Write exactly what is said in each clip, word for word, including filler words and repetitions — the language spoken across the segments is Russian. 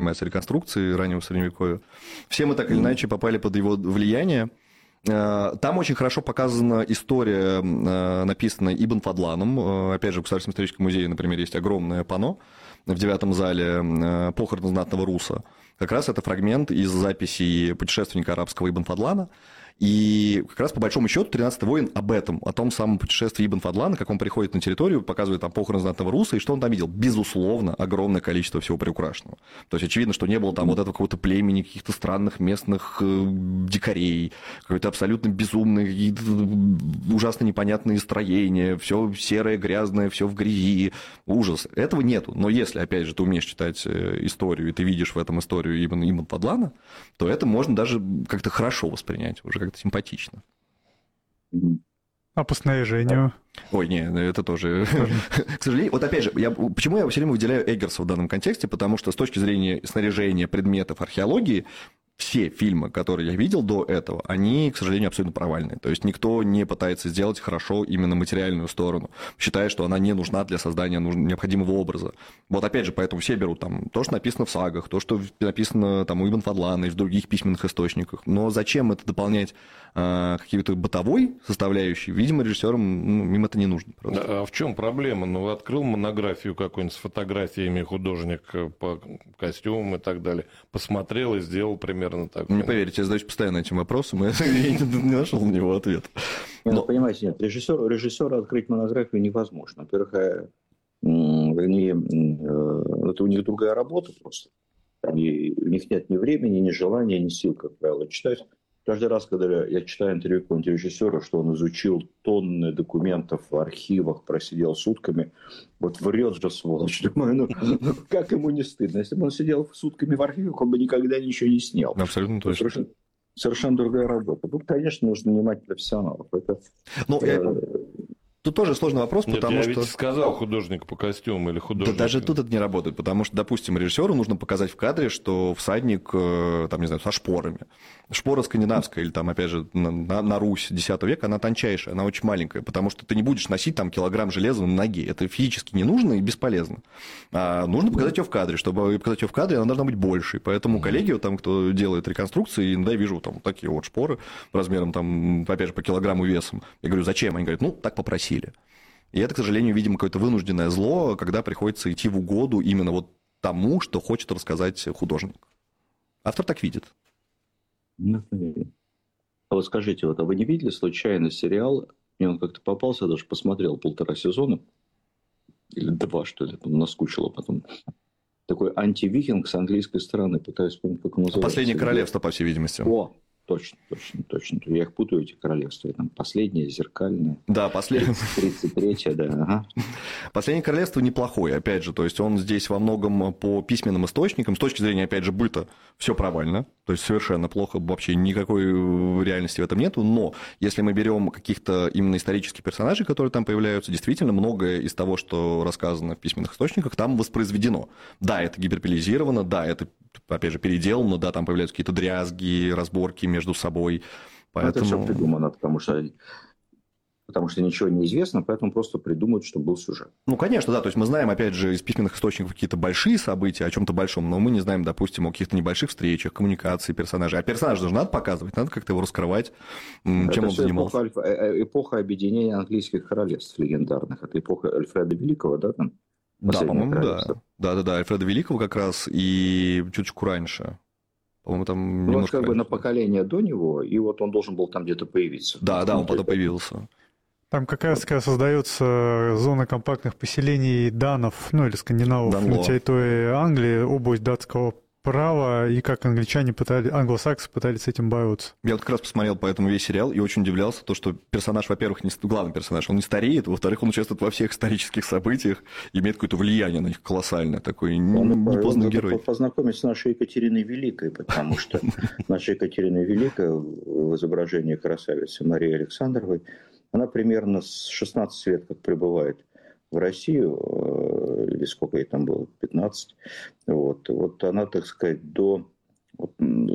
занимается реконструкцией раннего Средневековья. Все мы так или иначе попали под его влияние. Там очень хорошо показана история, написанная Ибн Фадланом. Опять же, в Государственном историческом музее, например, есть огромное панно в девятом зале «Похороны знатного руса». Как раз это фрагмент из записей путешественника арабского Ибн Фадлана. И как раз по большому счету тринадцатый воин об этом, о том самом путешествии Ибн Фадлана, как он приходит на территорию, показывает там похороны знатного руса, и что он там видел. Безусловно, огромное количество всего приукрашенного. То есть очевидно, что не было там вот этого какого-то племени, каких-то странных местных дикарей, какой-то абсолютно безумный, какие-то ужасно непонятные строения, все серое, грязное, все в грязи, ужас. Этого нету. Но если, опять же, ты умеешь читать историю, и ты видишь в этом историю Ибн, Ибн Фадлана, то это можно даже как-то хорошо воспринять, уже как-то симпатично. А по снаряжению? Ой, не, это тоже... К сожалению, вот опять же, я, почему я все время выделяю Эггерса в данном контексте, потому что с точки зрения снаряжения предметов археологии, все фильмы, которые я видел до этого, они, к сожалению, абсолютно провальные. То есть никто не пытается сделать хорошо именно материальную сторону, считая, что она не нужна для создания необходимого образа. Вот опять же, поэтому все берут там то, что написано в сагах, то, что написано там у Ибн Фадлана и в других письменных источниках. Но зачем это дополнять э, какие-то бытовой составляющей? Видимо, режиссерам ну, им это не нужно. Просто. А в чем проблема? Ну, открыл монографию какую-нибудь с фотографиями художник по костюмам и так далее, посмотрел и сделал примерно. Так. Не поверите, я задаюсь постоянно этим вопросом, и я не нашел на него ответ. Но... Нет, понимаете, нет, режиссеру, режиссеру открыть монографию невозможно. Во-первых, они, это у них другая работа просто. Они, у них нет ни времени, ни желания, ни сил, как правило, читать. Каждый раз, когда я читаю интервью какого-нибудь режиссера, что он изучил тонны документов в архивах, просидел сутками, вот врет же, сволочь. Думаю, ну, ну как ему не стыдно? Если бы он сидел сутками в архивах, он бы никогда ничего не снял. Абсолютно точно. Совершенно, совершенно другая работа. Тут, конечно, нужно нанимать профессионалов. Это, ну, я... Тут тоже сложный вопрос, Нет, потому я что... ведь сказал художник по костюму или художник... Да даже тут это не работает, потому что, допустим, режиссеру нужно показать в кадре, что всадник, там, не знаю, со шпорами. Шпора скандинавская или, там, опять же, на, на Русь десятого века, она тончайшая, она очень маленькая, потому что ты не будешь носить там килограмм железа на ноге. Это физически не нужно и бесполезно. А нужно показать ее в кадре. Чтобы показать ее в кадре, она должна быть большей. Поэтому коллеги, там, кто делает реконструкции, иногда я вижу там такие вот шпоры размером, там, опять же, по килограмму весом. Я говорю, зачем? Они говорят, ну, так попросили. И это, к сожалению, видимо, какое-то вынужденное зло, когда приходится идти в угоду именно вот тому, что хочет рассказать художник. Автор так видит. А вот скажите, вот, а вы не видели случайно сериал? Мне он как-то попался, я даже посмотрел полтора сезона. Или два, что ли, наскучило потом. Такой антивикинг с английской стороны. Пытаюсь вспомнить, как он называется. «Последнее королевство», по всей видимости. О! Точно, точно, точно. Я их путаю, эти королевства. Там последнее, зеркальное. Да, последнее. тридцать третье, да. Ага. «Последнее королевство» неплохое, опять же. То есть он здесь во многом по письменным источникам. С точки зрения, опять же, быта, все провально. То есть совершенно плохо, вообще никакой реальности в этом нету. Но если мы берем каких-то именно исторических персонажей, которые там появляются, действительно многое из того, что рассказано в письменных источниках, там воспроизведено. Да, это гиперболизировано, да, это, опять же, переделано, да, там появляются какие-то дрязги, разборки между собой. Поэтому... Это все придумано, потому что... Потому что ничего не известно, поэтому просто придумают, что был сюжет. Ну, конечно, да. То есть мы знаем, опять же, из письменных источников какие-то большие события, о чем-то большом, но мы не знаем, допустим, о каких-то небольших встречах, коммуникации персонажей. А персонажа же надо показывать, надо как-то его раскрывать, чем это он занимался. Эпоха, эпоха объединения английских королевств легендарных. Это эпоха Альфреда Великого, да? Там? Да, по-моему, да. Да-да-да, Альфреда Великого как раз и чуточку раньше. По-моему, там ну, немножко вот как раньше. бы на поколение до него, и вот он должен был там где-то появиться. Да, да, он потом появился. Там как раз когда создается зона компактных поселений данов, ну или скандинавов Данло. На территории Англии, область датского права, и как англичане пытались, англосаксы пытались с этим бороться. Я вот как раз посмотрел по этому весь сериал и очень удивлялся, то, что персонаж, во-первых, не, главный персонаж, он не стареет, во-вторых, он участвует во всех исторических событиях, имеет какое-то влияние на них колоссальное, такой непознанный герой. Познакомиться с нашей Екатериной Великой, потому что наша Екатерина Великая в изображении красавицы Марии Александровой, она примерно с шестнадцати лет как прибывает в Россию, или сколько ей там было, пятнадцать. Вот, вот она, так сказать, до вот,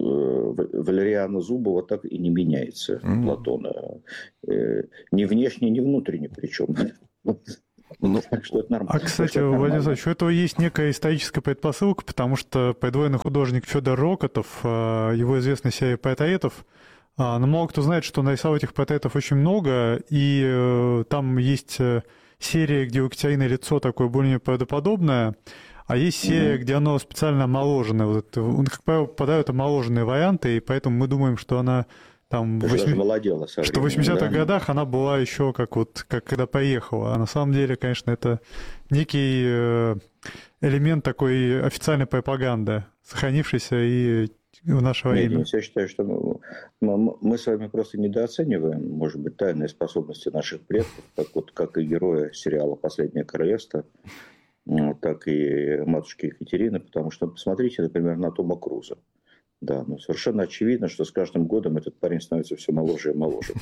Валериана Зубова так и не меняется, mm-hmm. Платона. Ни внешне, ни внутренне причем. Ну, так что это нормально. А, кстати, это Владимир Владимирович, у этого есть некая историческая предпосылка, потому что предвоенный художник Федор Рокотов, его известная серия портретов, но мало кто знает, что нарисовал этих портретов очень много, и там есть серия, где у Екатерины лицо такое более правдоподобное, а есть серия, mm-hmm. где оно специально омоложенное. Вот, он, как правило, попадают омоложенные варианты, и поэтому мы думаем, что она там в восьми... молодела, что в восьмидесятых да? годах она была еще как вот как когда поехала. А на самом деле, конечно, это некий элемент такой официальной пропаганды, сохранившийся и в наше время. Нет, я считаю, что мы, мы с вами просто недооцениваем, может быть, тайные способности наших предков, как, вот, как и героя сериала «Последнее королевство», так и матушки Екатерины, потому что посмотрите, например, на Тома Круза. Да, ну совершенно очевидно, что с каждым годом этот парень становится все моложе и моложе.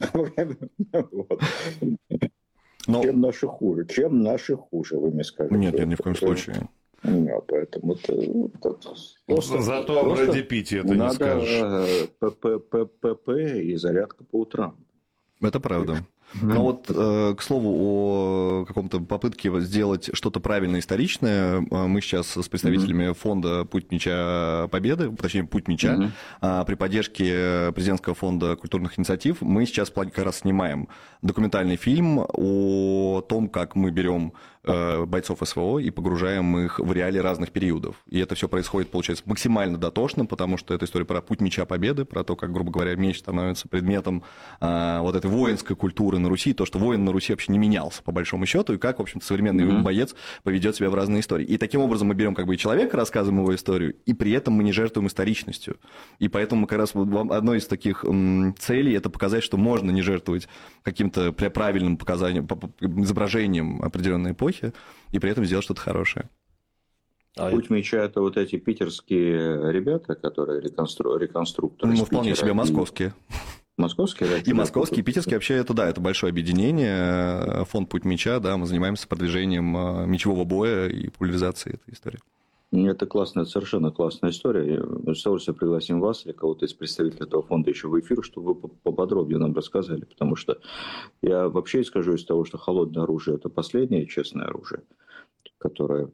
Чем наши хуже? Чем наши хуже, вы мне скажете? Нет, нет, ни в коем случае. Поэтому это... Зато о Брэде Питте это не скажешь. Надо ПП и зарядка по утрам. Это правда. Но вот, э, к слову, о каком-то попытке сделать что-то правильно историчное, мы сейчас с представителями mm-hmm. фонда «Путь меча Победы», точнее, «Путь меча», mm-hmm. при поддержке президентского фонда культурных инициатив, мы сейчас как раз снимаем документальный фильм о том, как мы берем бойцов СВО и погружаем их в реалии разных периодов. И это все происходит, получается, максимально дотошно, потому что это история про путь меча Победы, про то, как, грубо говоря, меч становится предметом а, вот этой воинской культуры на Руси, то, что воин на Руси вообще не менялся, по большому счету, и как, в общем-то, современный mm-hmm. боец поведет себя в разные истории. И таким образом мы берем как бы и человека, рассказываем его историю, и при этом мы не жертвуем историчностью. И поэтому как раз одной из таких м, целей это показать, что можно не жертвовать каким-то правильным показанием, изображением определенной эпохи, и при этом сделать что-то хорошее. Путь меча – это вот эти питерские ребята, которые реконстру... реконструкторы. Ну, вполне себе московские. Московские, да? И московские, и питерские вообще это, да, это большое объединение, фонд «Путь меча», да, мы занимаемся продвижением мечевого боя и популяризацией этой истории. Это классная, совершенно классная история. Мы с удовольствием пригласим вас или кого-то из представителей этого фонда еще в эфир, чтобы вы поподробнее нам рассказали, потому что я вообще исхожу из того, что холодное оружие – это последнее честное оружие, которое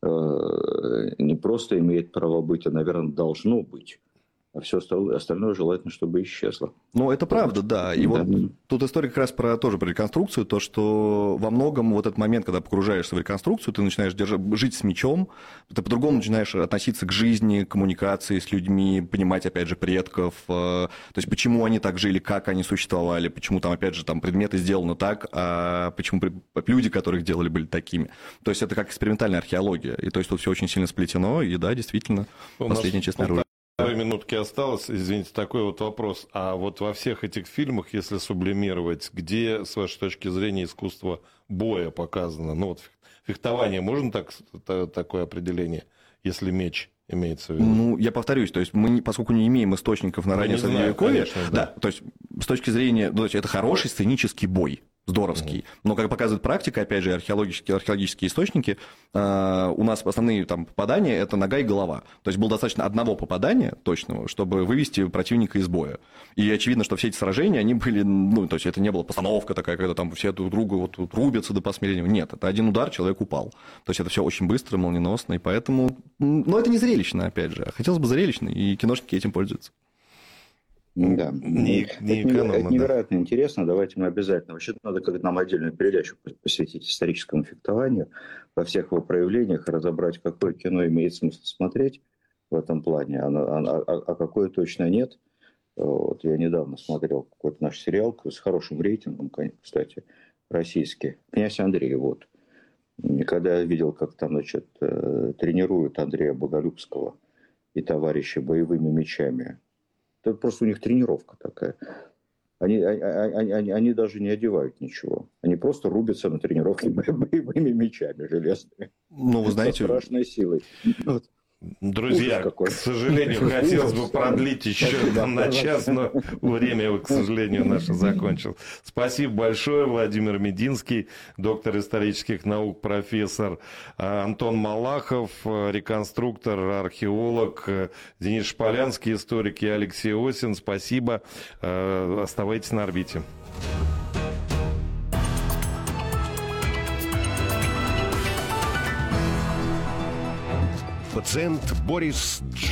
э, не просто имеет право быть, а, наверное, должно быть. А все остальное желательно, чтобы исчезло. Ну, это правда, да. И да. вот тут история как раз про, тоже про реконструкцию, то, что во многом вот этот момент, когда погружаешься в реконструкцию, ты начинаешь держать, жить с мечом, ты по-другому начинаешь относиться к жизни, к коммуникации с людьми, понимать, опять же, предков, то есть почему они так жили, как они существовали, почему там, опять же, там предметы сделаны так, а почему люди, которых делали, были такими. То есть это как экспериментальная археология. И то есть тут все очень сильно сплетено, и да, действительно, У последнее честное оружие. Пару минутки осталось, извините, такой вот вопрос. А вот во всех этих фильмах, если сублимировать, где, с вашей точки зрения, искусство боя показано? Ну вот фехтование, можно так, такое определение, если меч имеется в виду? Ну, я повторюсь, то есть мы, поскольку не имеем источников на раннее средневековье, да, да, то есть с точки зрения, ну, то есть это хороший сценический бой. Здоровский. Mm-hmm. Но, как показывает практика, опять же, археологические, археологические источники, э, у нас основные там попадания – это нога и голова. То есть было достаточно одного попадания точного, чтобы вывести противника из боя. И очевидно, что все эти сражения, они были, ну, то есть это не была постановка такая, когда там все друг другу вот, вот, рубятся до посмертия. Нет, это один удар, человек упал. То есть это все очень быстро, молниеносно, и поэтому… Но это не зрелищно, опять же. Хотелось бы зрелищно, и киношники этим пользуются. Да, не, не это, экономно, это невероятно да. интересно. Давайте мы обязательно. Вообще надо как нам отдельную передачу посвятить историческому фехтованию во всех его проявлениях, разобрать, какое кино имеет смысл смотреть в этом плане, а, а, а какое точно нет. Вот, я недавно смотрел какой-то наш сериал с хорошим рейтингом, кстати, российский. «Князь Андрей». Вот. И когда я видел, как там, значит, тренируют Андрея Боголюбского и товарища боевыми мечами. Это просто у них тренировка такая. Они, они, они, они даже не одевают ничего. Они просто рубятся на тренировке боевыми мечами железными. Ну, вы знаете... Страшной силой. Вот. Друзья, к сожалению, хотелось бы продлить еще на час, но время, к сожалению, наше закончилось. Спасибо большое, Владимир Мединский, доктор исторических наук, профессор, Антон Малахов, реконструктор, археолог, Денис Шполянский, историк, и Алексей Осин. Спасибо. Оставайтесь на орбите. Пациент Борис